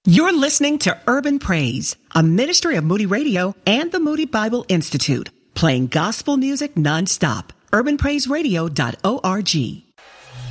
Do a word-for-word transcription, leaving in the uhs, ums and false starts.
You're listening to Urban Praise, a ministry of Moody Radio and the Moody Bible Institute, playing gospel music nonstop. urban praise radio dot org.